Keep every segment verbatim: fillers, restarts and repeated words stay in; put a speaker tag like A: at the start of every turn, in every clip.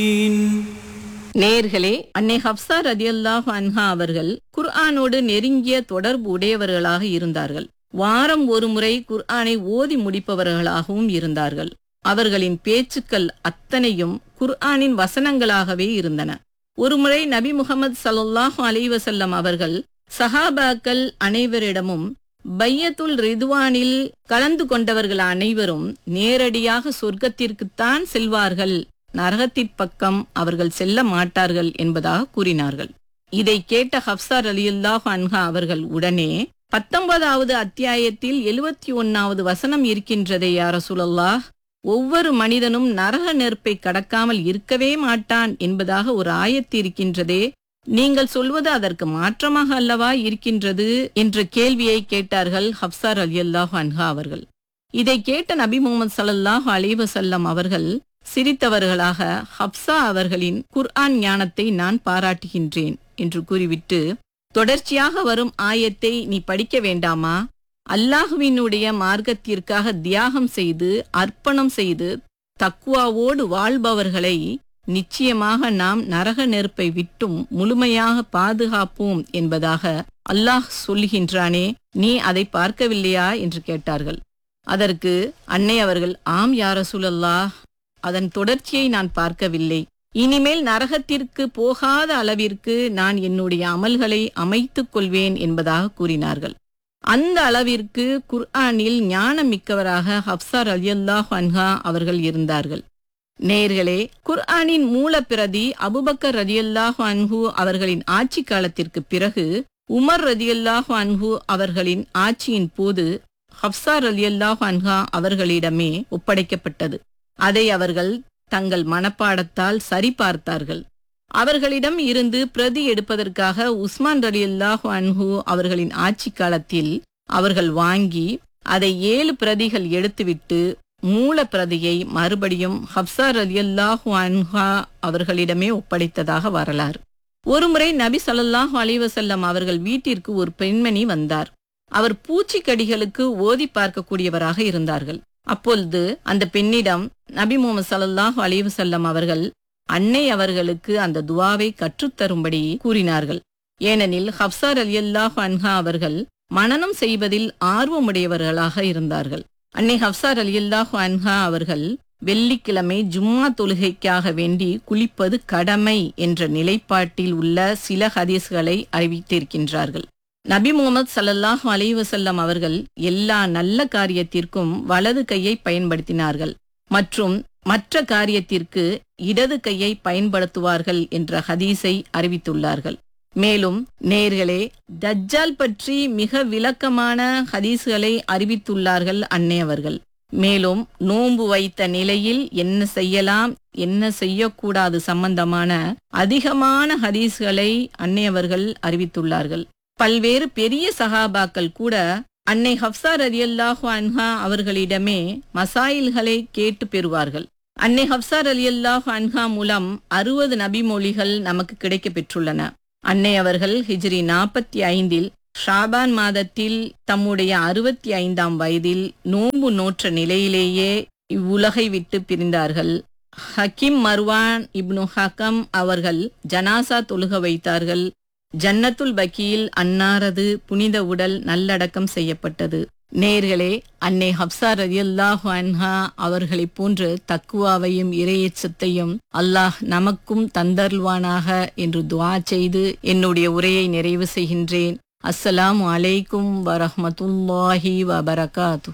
A: நேர்களே, அன்னை ஹப்ஸா ரதியல்லாஹு அன்ஹா அவர்கள் குர்ஆனோடு நெருங்கிய தொடர்பு உடையவர்களாக இருந்தார்கள். வாரம் ஒரு முறை குர்ஆனை ஓதி முடிப்பவர்களாகவும் இருந்தார்கள். அவர்களின் பேச்சுக்கள் அத்தனையும் குர்ஆனின் வசனங்களாகவே இருந்தன. ஒருமுறை நபி முகமது ஸல்லல்லாஹு அலைஹி வஸல்லம் அவர்கள் சஹாபாக்கள் அனைவரிடமும் பையத்துல் ரிதுவானில் கலந்து கொண்டவர்கள் அனைவரும் நேரடியாக சொர்க்கத்திற்குத்தான் செல்வார்கள், நரகத்தின் பக்கம் அவர்கள் செல்ல மாட்டார்கள் என்பதாக கூறினார்கள். இதை கேட்ட ஹப்ஸா ரலியல்லாஹு அன்ஹா அவர்கள் உடனே பத்தொன்பதாவது அத்தியாயத்தில் எழுபத்தி ஒன்னாவது வசனம் இருக்கின்றதே யா ரசூலல்லாஹ், ஒவ்வொரு மனிதனும் நரக நெருப்பை கடக்காமல் இருக்கவே மாட்டான் என்பதாக ஒரு ஆயத்து இருக்கின்றதே, நீங்கள் சொல்வது அதற்கு மாற்றமாக அல்லவா இருக்கின்றது என்ற கேள்வியை கேட்டார்கள் ஹப்ஸா ரலியல்லாஹு அன்ஹா அவர்கள். இதை கேட்ட நபி முகமது ஸல்லல்லாஹு அலைஹி வஸல்லம் அவர்கள் சிரித்தவர்களாக, ஹப்ஸா அவர்களின் குர்ஆன் ஞானத்தை நான் பாராட்டுகின்றேன் என்று கூறிவிட்டு, தொடர்ச்சியாக வரும் ஆயத்தை நீ படிக்க வேண்டாமா? அல்லாஹுவினுடைய மார்க்கத்திற்காக தியாகம் செய்து அர்ப்பணம் செய்து தக்குவாவோடு வாழ்பவர்களை நிச்சயமாக நாம் நரக நெருப்பை விட்டும் முழுமையாக பாதுகாப்போம் என்பதாக அல்லாஹ் சொல்லுகின்றானே, நீ அதை பார்க்கவில்லையா என்று கேட்டார்கள். அதற்கு அன்னை அவர்கள், ஆம் யா ரசூலல்லாஹ், அதன் தொடர்ச்சியை நான் பார்க்கவில்லை. இனிமேல் நரகத்திற்கு போகாத அளவிற்கு நான் என்னுடைய அமல்களை அமைத்துக் கொள்வேன் என்பதாக கூறினார்கள். அந்த அளவிற்கு குர்ஆனில் ஞானம் மிக்கவராக ஹப்ஸா ரலியல்லாஹு அன்ஹா அவர்கள் இருந்தார்கள். நேர்களே, குர்ஆனின் மூல பிரதி அபூபக்கர் ரலியல்லாஹு அன்ஹு அவர்களின் ஆட்சி காலத்திற்கு பிறகு உமர் ரலியல்லாஹு அன்ஹு அவர்களின் ஆட்சியின் போது ஹப்ஸா ரலியல்லாஹு அன்ஹா அவர்களிடமே ஒப்படைக்கப்பட்டது. அதை அவர்கள் தங்கள் மனப்பாடத்தால் சரிபார்த்தார்கள். அவர்களிடம் இருந்து பிரதி எடுப்பதற்காக உஸ்மான் ரலியல்லாஹு அன்ஹு அவர்களின் ஆட்சி காலத்தில் அவர்கள் வாங்கி அதை ஏழு பிரதிகள் எடுத்துவிட்டு மூல பிரதியை மறுபடியும் ஹப்ஸா ரலியல்லாஹு அன்ஹா அவர்களிடமே ஒப்படைத்ததாக வரலாறு. ஒருமுறை நபி ஸல்லல்லாஹு அலைஹி வஸல்லம் அவர்கள் வீட்டிற்கு ஒரு பெண்மணி வந்தார். அவர் பூச்சிக்கடிகளுக்கு ஓதி பார்க்கக்கூடியவராக இருந்தார்கள். அப்பொழுது அந்த பெண்ணிடம் நபி முஹம்மது ஸல்லல்லாஹு அலைஹி வஸல்லம் அவர்கள் அன்னை அவர்களுக்கு அந்த துவாவை கற்றுத்தரும்படி கூறினார்கள். ஏனெனில் ஹப்ஸா ரலியல்லாஹு அன்ஹா அவர்கள் மனனம் செய்வதில் ஆர்வமுடையவர்களாக இருந்தார்கள். அன்னை ஹப்ஸா ரலியல்லாஹு அன்ஹா அவர்கள் வெள்ளிக்கிழமை ஜும்மா தொழுகைக்காக வேண்டி குளிப்பது கடமை என்ற நிலைப்பாட்டில் உள்ள சில ஹதீஸ்களை அறிவித்திருக்கின்றார்கள். நபி முகமது ஸல்லல்லாஹு அலைஹி வஸல்லம் அவர்கள் எல்லா நல்ல காரியத்திற்கும் வலது கையை பயன்படுத்தினார்கள் மற்றும் மற்ற காரியத்திற்கு இடது கையை பயன்படுத்துவார்கள் என்ற ஹதீஸை அறிவித்துள்ளார்கள். மேலும் நேர்களே, தஜ்ஜால் பற்றி மிக விளக்கமான ஹதீஸ்களை அறிவித்துள்ளார்கள் அன்னை அவர்கள். மேலும் நோன்பு வைத்த நிலையில் என்ன செய்யலாம் என்ன செய்யக்கூடாது சம்பந்தமான அதிகமான ஹதீஸ்களை அன்னை அவர்கள் அறிவித்துள்ளார்கள். பல்வேறு பெரிய சஹாபாக்கள் கூட அன்னை ஹப்ஸா ரலியல்லாஹு அன்ஹா அவர்களிடமே மசாயில்களை கேட்டு பெறுவார்கள். அன்னை ஹப்ஸா ரலியல்லாஹு அன்ஹா மூலம் அறுபது நபிமொழிகள் நமக்கு கிடைக்க பெற்றுள்ளன. அன்னை அவர்கள் ஹிஜ்ரி நாற்பத்தி ஐந்தில் ஷாபான் மாதத்தில் தம்முடைய அறுபத்தி ஐந்தாம் வயதில் நோன்பு நோற்ற நிலையிலேயே இவ்வுலகை விட்டு பிரிந்தார்கள். ஹக்கீம் மர்வான் இப்னு ஹக்கம் அவர்கள் ஜனாசா தொழுக வைத்தார்கள். ஜன்னத்துல் பக்கியில் அன்னாரது புனித உடல் நல்லடக்கம் செய்யப்பட்டது. நேர்களே, அன்னை ஹப்ஸா ரலியல்லாஹு அன்ஹா அவர்களை போன்று தக்குவாவையும் இறையச்சத்தையும் அல்லாஹ் நமக்கும் தந்தருள்வானாக என்று துஆ செய்து என்னுடைய உரையை நிறைவு செய்கின்றேன். அஸ்ஸலாமு அலைக்கும் வரஹ்மத்துல்லாஹி வபரகாத்துஹு.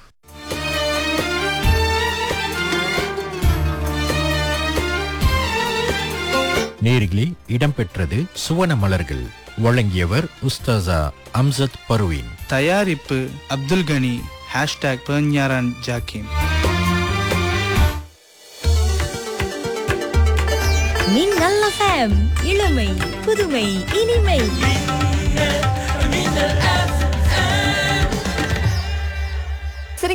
B: நேர்களே, இடம்பெற்றது சுவன மலர்கள். வழங்கியவர் உஸ்தாசா அம்சத் பர்வீன்.
C: தயாரிப்பு அப்துல் கனி. ஹேஷ்டாக் பெர்ஞாரான் ஜாக்கிம்.
D: மின்னல் எஃப்எம், இளமை புதுமை இனிமை.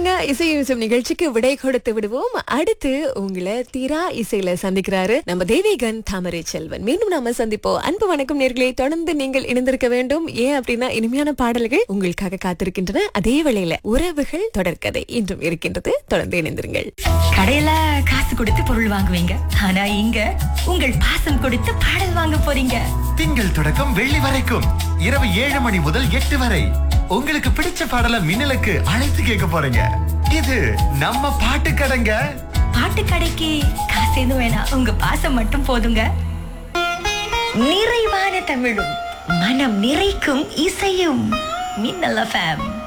E: வாங்க இசையும் நிகழ்ச்சிக்கு விடை கொடுத்து விடுவோம். அடுத்து உங்களை தீரா இசையில சந்திக்கிறாரு நம்ம தேவிகன் தாமரை செல்வன். மீண்டும் நாம சந்திப்போம். அன்பு வணக்கம் நேயர்களே, தொடர்ந்து நீங்கள் இணைந்திருக்க வேண்டும். ஏன் அப்படின்னா இனிமையான பாடல்கள் உங்களுக்காக காத்திருக்கின்றன. அதே வேளையில உறவுகள் தொடர்கதை இன்றும் இருக்கின்றது. தொடர்ந்து இணைந்திருங்கள்.
D: கடையில காசு கொடுத்து பொருள் வாங்குவீங்க, ஆனா இங்க உங்கள் பாசம் கொடுத்து பாடல் வாங்க போறீங்க.
F: திங்கள் தொடக்கம் வெள்ளி வரைக்கும் இரவு ஏழு மணி முதல் எட்டு வரை உங்களுக்கு பிடிச்ச பாடல மின்னலுக்கு அழைத்து கேட்க போறீங்க. இது நம்ம பாட்டு கடைங்க.
D: பாட்டு கடைக்கு காசு எதுவும் வேணாம், உங்க பாசம் மட்டும் போதுங்க. நிறைவான தமிழும் மனம் நிறைக்கும் இசையும் மின்னல் எஃப்எம்.